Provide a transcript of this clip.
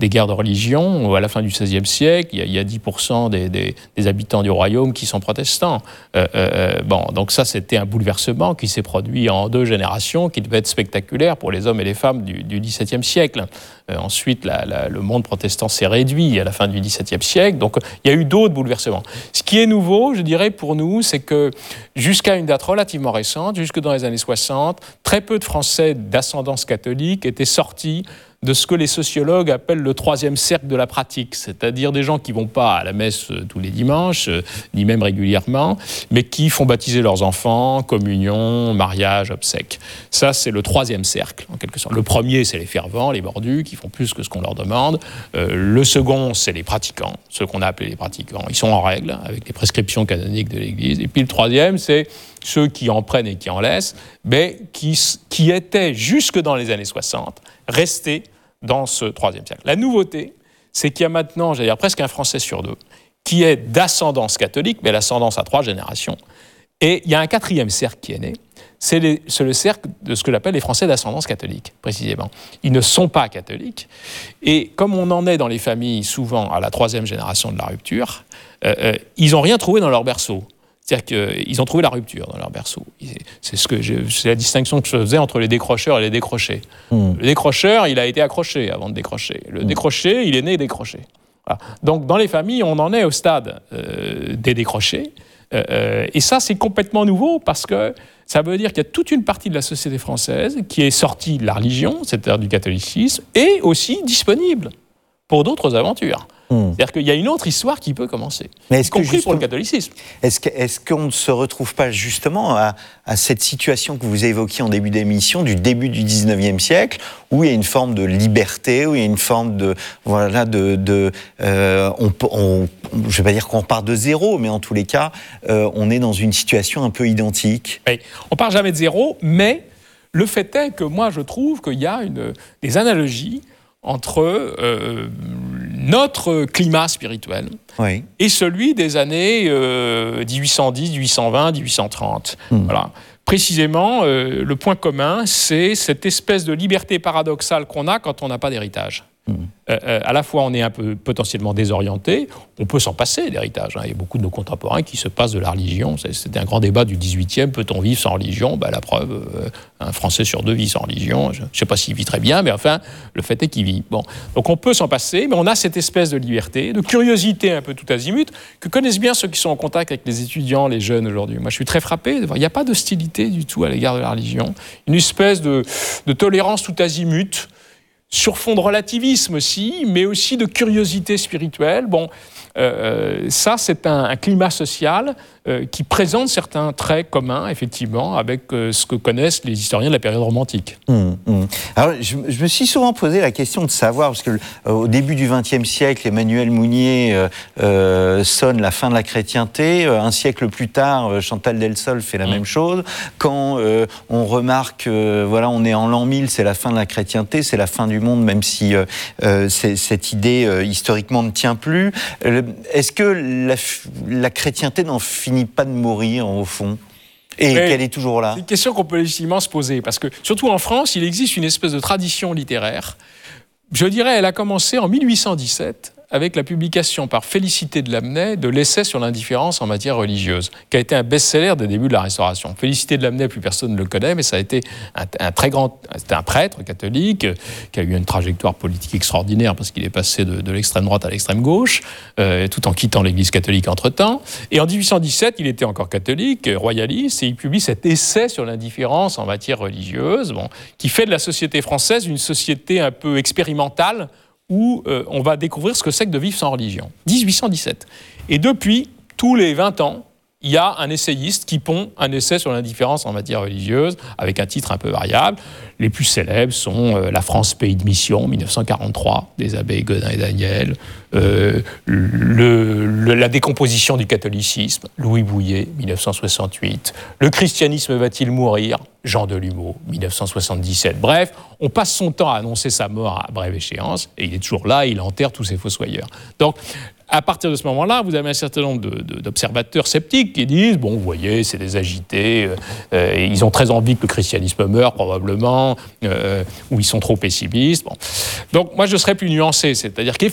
des guerres de religion. À la fin du XVIe siècle, il y a 10% des habitants du royaume qui sont protestants. Donc ça, c'était un bouleversement qui s'est produit en 2 générations, qui devait être spectaculaire pour les hommes et les femmes du XVIIe siècle. Ensuite, le monde protestant s'est réduit à la fin du XVIIe siècle. Donc, il y a eu d'autres bouleversements. Ce qui est nouveau, je dirais, pour nous, c'est que jusqu'à une date relativement récente, jusque dans les années 60, très peu de Français d'ascendance catholique étaient sortis de ce que les sociologues appellent le 3e cercle de la pratique, c'est-à-dire des gens qui ne vont pas à la messe tous les dimanches, ni même régulièrement, mais qui font baptiser leurs enfants, communion, mariage, obsèques. Ça, c'est le 3e cercle, en quelque sorte. Le premier, c'est les fervents, les mordus, qui font plus que ce qu'on leur demande. Le second, c'est les pratiquants, ceux qu'on a appelés les pratiquants. Ils sont en règle, avec les prescriptions canoniques de l'Église. Et puis le 3e, c'est ceux qui en prennent et qui en laissent, mais qui étaient, jusque dans les années 60, restés dans ce 3e siècle. La nouveauté, c'est qu'il y a maintenant, j'allais dire presque un Français sur 2, qui est d'ascendance catholique, mais l'ascendance à 3 générations. Et il y a un 4e cercle qui est né, c'est le cercle de ce que j'appelle les Français d'ascendance catholique, précisément. Ils ne sont pas catholiques, et comme on en est dans les familles souvent à la 3e génération de la rupture, ils n'ont rien trouvé dans leur berceau. C'est-à-dire qu'ils ont trouvé la rupture dans leur berceau. C'est la distinction que je faisais entre les décrocheurs et les décrochés. Le décrocheur, il a été accroché avant de décrocher. Le décroché, il est né décroché. Voilà. Donc, dans les familles, on en est au stade des décrochés. Et ça, c'est complètement nouveau parce que ça veut dire qu'il y a toute une partie de la société française qui est sortie de la religion, c'est-à-dire du catholicisme, et aussi disponible pour d'autres aventures. C'est-à-dire qu'il y a une autre histoire qui peut commencer, y compris pour le catholicisme. Est-ce qu'on ne se retrouve pas justement à cette situation que vous évoquiez en début d'émission, du début du 19e siècle, où il y a une forme de liberté, où il y a une forme de... Voilà, je ne vais pas dire qu'on part de zéro, mais en tous les cas, on est dans une situation un peu identique. Oui, on ne part jamais de zéro, mais le fait est que moi, je trouve qu'il y a des analogies entre notre climat spirituel et celui des années 1810, 1820, 1830. Voilà. Précisément, le point commun, c'est cette espèce de liberté paradoxale qu'on a quand on n'a pas d'héritage. À la fois, on est un peu potentiellement désorienté, on peut s'en passer d'héritage. Il y a beaucoup de nos contemporains qui se passent de la religion. C'était un grand débat du 18e, peut-on vivre sans religion ? La preuve, un Français sur 2 vit sans religion. Je ne sais pas s'il vit très bien, mais enfin, le fait est qu'il vit. Bon. Donc on peut s'en passer, mais on a cette espèce de liberté, de curiosité un peu tout azimut, que connaissent bien ceux qui sont en contact avec les étudiants, les jeunes aujourd'hui. Moi, je suis très frappé de voir, il n'y a pas d'hostilité du tout à l'égard de la religion. Une espèce de tolérance tout azimut, sur fond de relativisme aussi, mais aussi de curiosité spirituelle. Bon, ça, c'est un climat social qui présente certains traits communs, effectivement, avec ce que connaissent les historiens de la période romantique. Alors, je me suis souvent posé la question de savoir, parce que au début du XXe siècle, Emmanuel Mounier sonne la fin de la chrétienté. Un siècle plus tard, Chantal Delsol fait la même chose. Quand on remarque, on est en l'an 1000, c'est la fin de la chrétienté, c'est la fin du monde, même si cette idée historiquement ne tient plus. Est-ce que la chrétienté n'en finit pas de mourir, au fond, et qu'elle est toujours là ? C'est une question qu'on peut légitimement se poser, parce que, surtout en France, il existe une espèce de tradition littéraire. Je dirais, elle a commencé en 1817, avec la publication par Félicité de Lamennais de l'essai sur l'indifférence en matière religieuse, qui a été un best-seller des débuts de la Restauration. Félicité de Lamennais, plus personne ne le connaît, mais ça a été c'était un prêtre catholique qui a eu une trajectoire politique extraordinaire parce qu'il est passé de l'extrême droite à l'extrême gauche, tout en quittant l'Église catholique entre-temps. Et en 1817, il était encore catholique, royaliste, et il publie cet essai sur l'indifférence en matière religieuse, qui fait de la société française une société un peu expérimentale, où on va découvrir ce que c'est que de vivre sans religion. 1817. Et depuis, tous les 20 ans, il y a un essayiste qui pond un essai sur l'indifférence en matière religieuse, avec un titre un peu variable. Les plus célèbres sont La France, pays de mission, 1943, des abbés Godin et Daniel, la décomposition du catholicisme, Louis Bouillet, 1968, Le christianisme va-t-il mourir, Jean Delumeau, 1977. Bref, on passe son temps à annoncer sa mort à brève échéance, et il est toujours là, il enterre tous ses fossoyeurs. Donc, à partir de ce moment-là, vous avez un certain nombre d'observateurs sceptiques qui disent, bon, vous voyez, c'est des agités, et ils ont très envie que le christianisme meure, probablement, ou ils sont trop pessimistes. Bon. Donc, moi, je serais plus nuancé, c'est-à-dire qu'il